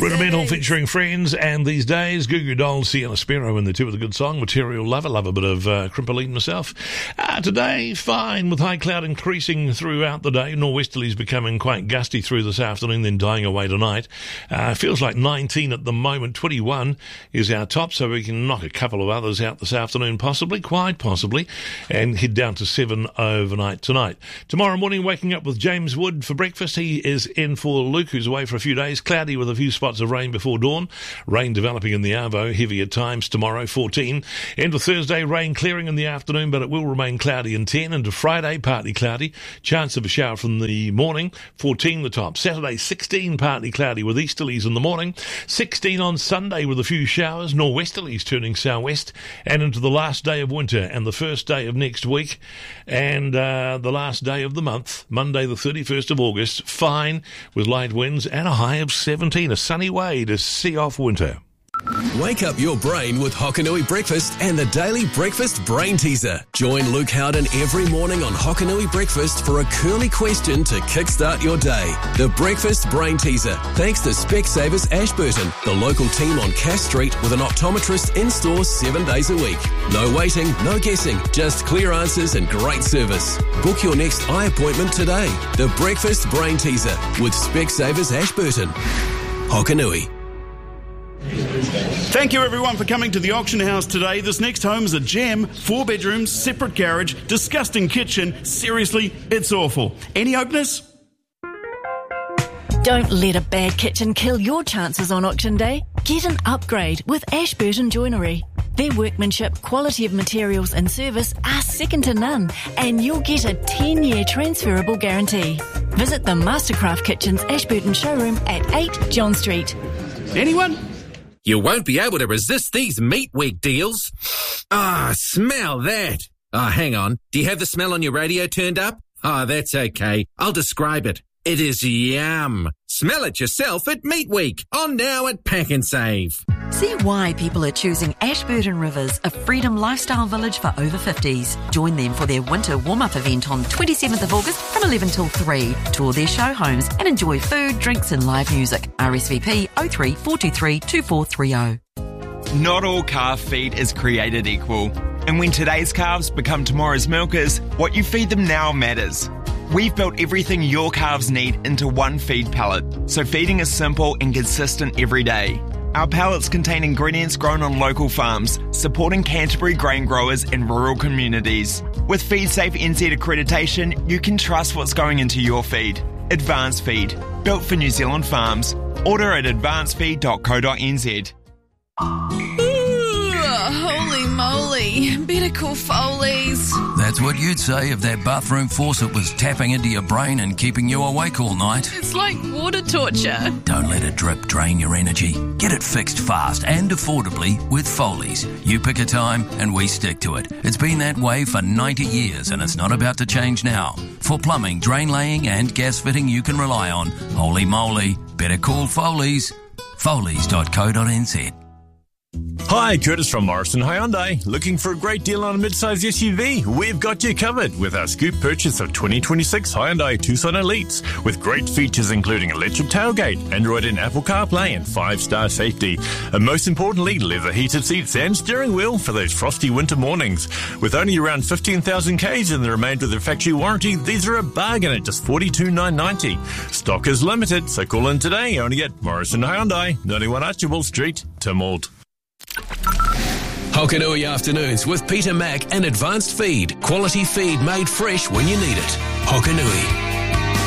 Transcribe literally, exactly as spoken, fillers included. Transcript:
Rudimental featuring Friends, and These Days, Goo Goo Dolls, Sienna Sparrow, and the two with a good song, Material Lover. Love a bit of uh, Crimpoline myself. Uh, today, fine, with high cloud increasing throughout the day. Norwesterlies becoming quite gusty through this afternoon, then dying away tonight. Uh, feels like nineteen at the moment. twenty-one is our top, so we can knock a couple of others out this afternoon, possibly, quite possibly, and head down to seven overnight tonight. Tomorrow morning, waking up with James Wood for breakfast. He is in for Luke, who's away for a few days. Cloudy with a few spots of rain before dawn. Rain developing in the Arvo, heavy at times tomorrow, fourteen. Into Thursday, rain clearing in the afternoon, but it will remain cloudy in ten. Into Friday, partly cloudy. Chance of a shower from the morning, fourteen the top. Saturday, sixteen, partly cloudy with easterlies in the morning. sixteen on Sunday with a few showers. Norwesterlies turning southwest. And into the last day of winter and the first day of next week. And uh, the last day of the month, Monday the thirty-first of August, fine with light winds and a high of seventeen. A sunny way to see off winter. Wake up your brain with Hokanui Breakfast and the Daily Breakfast Brain Teaser. Join Luke Howden every morning on Hokanui Breakfast for a curly question to kickstart your day. The Breakfast Brain Teaser, thanks to Specsavers Ashburton, the local team on Cass Street with an optometrist in-store seven days a week. No waiting, no guessing, just clear answers and great service. Book your next eye appointment today. The Breakfast Brain Teaser with Specsavers Ashburton. Hokanui. Thank you everyone for coming to the auction house today. This next home is a gem, four bedrooms, separate garage, disgusting kitchen. Seriously, it's awful. Any openers? Don't let a bad kitchen kill your chances on auction day. Get an upgrade with Ashburton Joinery. Their workmanship, quality of materials and service are second to none, and you'll get a ten-year transferable guarantee. Visit the Mastercraft Kitchens Ashburton showroom at eight John Street. Anyone? You won't be able to resist these Meat Week deals. Ah, smell that. Ah, hang on. Do you have the smell on your radio turned up? Ah, that's okay. I'll describe it. It is yum. Smell it yourself at Meat Week. On now at Pack and Save. See why people are choosing Ashburton Rivers, a freedom lifestyle village for over fifties. Join them for their winter warm-up event on twenty-seventh of August from eleven till three. Tour their show homes and enjoy food, drinks and live music. R S V P oh three four two three two four three oh. Not all calf feed is created equal. And when today's calves become tomorrow's milkers, what you feed them now matters. We've built everything your calves need into one feed pallet, so feeding is simple and consistent every day. Our pallets contain ingredients grown on local farms, supporting Canterbury grain growers in rural communities. With FeedSafe N Z accreditation, you can trust what's going into your feed. Advanced Feed, built for New Zealand farms. Order at advanced feed dot co dot n z. Holy moly, better call Foley's. That's what you'd say if that bathroom faucet was tapping into your brain and keeping you awake all night. It's like water torture. Don't let a drip drain your energy. Get it fixed fast and affordably with Foley's. You pick a time and we stick to it. It's been that way for ninety years and it's not about to change now. For plumbing, drain laying and gas fitting you can rely on, holy moly, better call Foley's. Foleys dot co dot n z. Hi, Curtis from Morrison Hyundai. Looking for a great deal on a mid-size S U V? We've got you covered with our scoop purchase of twenty twenty-six Hyundai Tucson Elites with great features including electric tailgate, Android and Apple CarPlay and five-star safety. And most importantly, leather heated seats and steering wheel for those frosty winter mornings. With only around fifteen thousand k's and the remainder of their factory warranty, these are a bargain at just forty-two thousand nine hundred ninety dollars. Stock is limited, so call in today only at Morrison Hyundai, ninety-one Archibald Street, Tymalt. Hokanui Afternoons with Peter Mack and Advanced Feed. Quality feed made fresh when you need it. Hokanui.